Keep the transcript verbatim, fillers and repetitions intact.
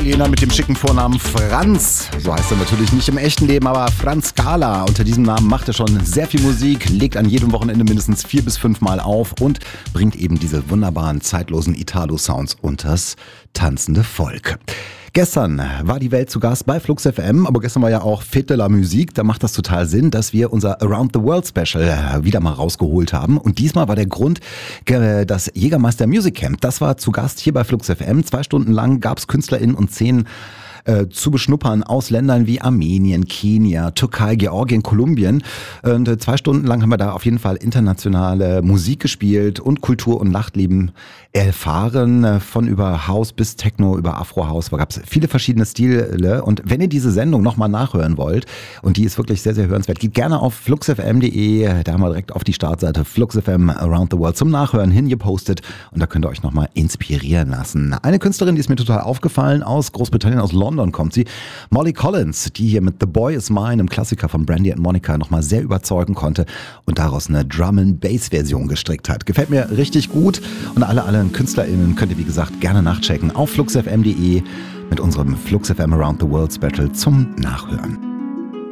Italiener mit dem schicken Vornamen Franz. So heißt er natürlich nicht im echten Leben, aber Franz Scala. Unter diesem Namen macht er schon sehr viel Musik, legt an jedem Wochenende mindestens vier bis fünf Mal auf und bringt eben diese wunderbaren, zeitlosen Italo-Sounds unters tanzende Volk. Gestern war die Welt zu Gast bei Flux F M, aber gestern war ja auch Fête de la Musique. Da macht das total Sinn, dass wir unser Around the World Special wieder mal rausgeholt haben. Und diesmal war der Grund das Jägermeister Music Camp. Das war zu Gast hier bei Flux F M. Zwei Stunden lang gab es KünstlerInnen und Szenen Äh, zu beschnuppern aus Ländern wie Armenien, Kenia, Türkei, Georgien, Kolumbien. Und äh, zwei Stunden lang haben wir da auf jeden Fall internationale Musik gespielt und Kultur und Nachtleben erfahren. Äh, von über House bis Techno, über Afro-House. Da gab es viele verschiedene Stile. Und wenn ihr diese Sendung nochmal nachhören wollt, und die ist wirklich sehr, sehr hörenswert, geht gerne auf fluxfm punkt de. Da haben wir direkt auf die Startseite Flux F M Around the World zum Nachhören hingepostet. Und da könnt ihr euch nochmal inspirieren lassen. Eine Künstlerin, die ist mir total aufgefallen, aus Großbritannien, aus London kommt sie. Molly Collins, die hier mit The Boy Is Mine, einem Klassiker von Brandy and Monica, nochmal sehr überzeugen konnte und daraus eine Drum-and-Bass-Version gestrickt hat. Gefällt mir richtig gut und alle anderen KünstlerInnen könnt ihr, wie gesagt, gerne nachchecken auf fluxfm punkt de mit unserem Flux F M Around the World Special zum Nachhören.